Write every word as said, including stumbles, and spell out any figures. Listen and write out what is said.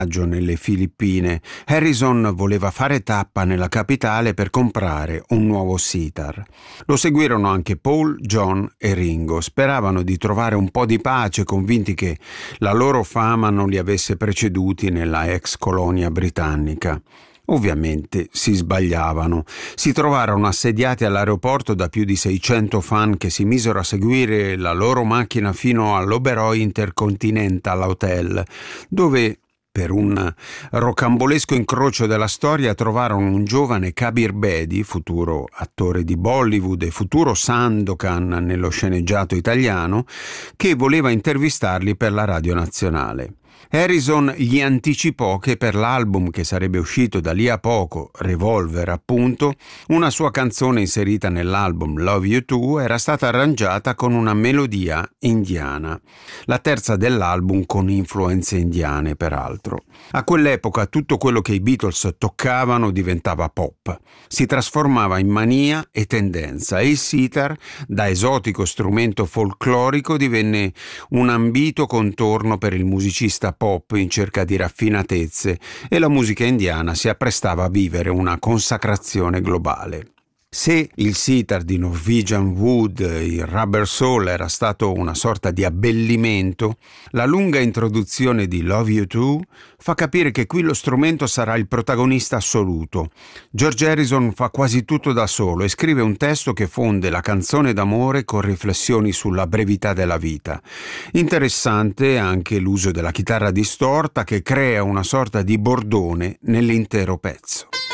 nelle Filippine, Harrison voleva fare tappa nella capitale per comprare un nuovo sitar. Lo seguirono anche Paul, John e Ringo. Speravano di trovare un po' di pace, convinti che la loro fama non li avesse preceduti nella ex colonia britannica. Ovviamente si sbagliavano. Si trovarono assediati all'aeroporto da più di seicento fan che si misero a seguire la loro macchina fino all'Oberoi Intercontinental Hotel, dove per un rocambolesco incrocio della storia trovarono un giovane Kabir Bedi, futuro attore di Bollywood e futuro Sandokan nello sceneggiato italiano, che voleva intervistarli per la radio nazionale. Harrison gli anticipò che per l'album che sarebbe uscito da lì a poco, Revolver appunto, una sua canzone inserita nell'album Love You Too era stata arrangiata con una melodia indiana, la terza dell'album con influenze indiane peraltro. A quell'epoca tutto quello che i Beatles toccavano diventava pop, si trasformava in mania e tendenza e il sitar, da esotico strumento folclorico, divenne un ambito contorno per il musicista pop in cerca di raffinatezze e la musica indiana si apprestava a vivere una consacrazione globale. Se il sitar di Norwegian Wood, il Rubber Soul, era stato una sorta di abbellimento, la lunga introduzione di Love You Too fa capire che qui lo strumento sarà il protagonista assoluto. George Harrison fa quasi tutto da solo e scrive un testo che fonde la canzone d'amore con riflessioni sulla brevità della vita. Interessante anche l'uso della chitarra distorta che crea una sorta di bordone nell'intero pezzo.